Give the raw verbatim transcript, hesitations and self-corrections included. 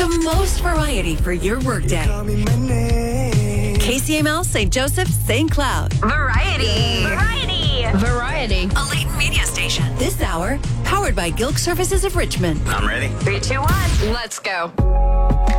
The most variety for your workday. K C M L, Saint Joseph, Saint Cloud. Variety. Variety. Variety. A Layton media station. This hour, powered by Gilk Services of Richmond. I'm ready. Three, two, one. Let's go.